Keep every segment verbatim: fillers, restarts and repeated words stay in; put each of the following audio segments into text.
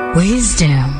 Wisdom.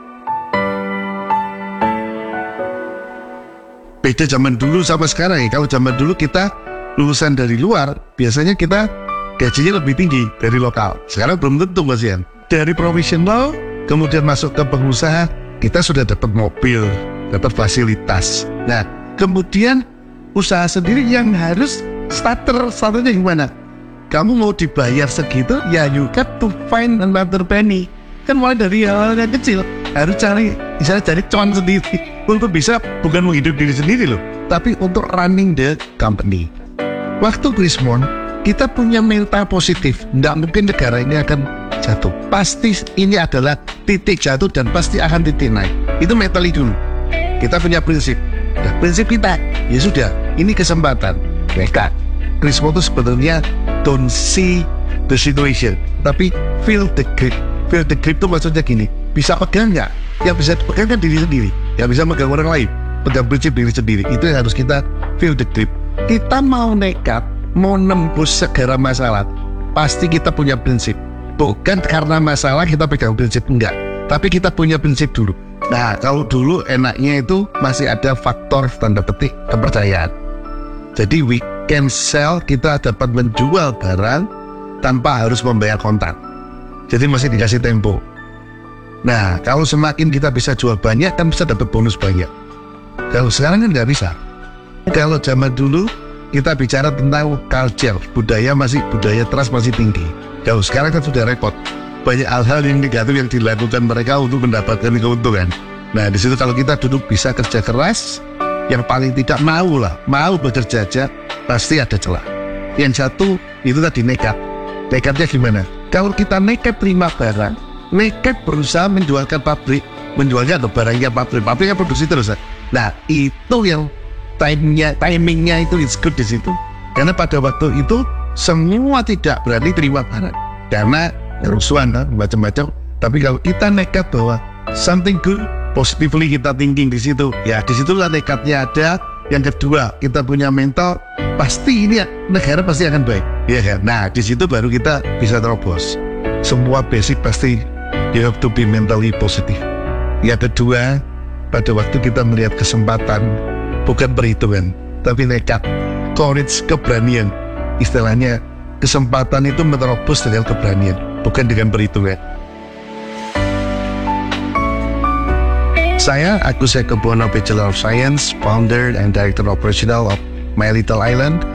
Beda zaman dulu sama sekarang ya. Kalau zaman dulu kita lulusan dari luar, biasanya kita gajinya lebih tinggi dari lokal. Sekarang belum tentu, Mas Ian. Dari profesional, kemudian masuk ke pengusaha, kita sudah dapat mobil, dapat fasilitas. Nah, kemudian usaha sendiri yang harus starter, starternya gimana? Kamu mau dibayar segitu, ya you got to find another penny. Kan mulai dari hal yang kecil, harus cari, misalnya cari cuan sendiri. Untuk bisa bukan menghidup diri sendiri loh, tapi untuk running the company. Waktu Krismon, kita punya mental positif. Nggak mungkin negara ini akan jatuh. Pasti ini adalah titik jatuh dan pasti akan titik naik. Itu mental dulu. Kita punya prinsip. Nah, prinsip kita, ya sudah, ini kesempatan. Mereka, Krismon itu sebetulnya don't see the situation, tapi feel the grip. Feel the grip itu maksudnya gini, bisa pegang nggak? Yang bisa dipegang kan diri sendiri, yang bisa megang orang lain, pegang prinsip diri sendiri. Itu yang harus kita feel the grip. Kita mau nekat, mau nembus segala masalah, pasti kita punya prinsip. Bukan karena masalah kita pegang prinsip, enggak, tapi kita punya prinsip dulu. Nah, kalau dulu enaknya itu masih ada faktor tanda petik kepercayaan. Jadi we can sell, kita dapat menjual barang tanpa harus membayar kontan. Jadi masih dikasih tempo. Nah, kalau semakin kita bisa jual banyak, kan bisa dapat bonus banyak. Kalau sekarang kan nggak bisa. Kalau zaman dulu, kita bicara tentang culture, budaya masih, budaya trust masih tinggi. Kalau sekarang kan sudah repot. Banyak hal-hal yang negatif yang dilakukan mereka untuk mendapatkan keuntungan. Nah, di situ kalau kita duduk bisa kerja keras, yang paling tidak mau lah, mau bekerja aja, pasti ada celah. Yang satu, itu tadi nekat. Nekatnya gimana? Kalau kita nekat terima barang, nekat berusaha menjualkan pabrik, menjualnya ke barangnya pabrik, pabriknya produksi terus. Nah, itu yang timingnya, timingnya itu is good di situ. Karena pada waktu itu semua tidak berani terima barang karena kerusuhan kan, macam-macam. Tapi kalau kita nekat bahwa something good, positively kita thinking di situ, ya di situlah nekatnya ada. Yang kedua, kita punya mental, pasti ini negara pasti akan baik, ya kan? Nah, di situ baru kita bisa terobos. Semua basic pasti you have to be mentally positive. Yang kedua, pada waktu kita melihat kesempatan, bukan perhitungan, tapi nekat, courage, keberanian. Istilahnya, kesempatan itu menerobos dengan keberanian, bukan dengan perhitungan. Saya Agus Eko Bono, Bachelor of Science, Founder and Director Operational of My Little Island.